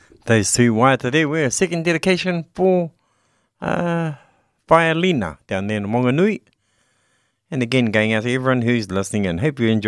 Those two waiata there were a second dedication for Whaialina down there in Wanganui. And again, going out to everyone who's listening and hope you enjoy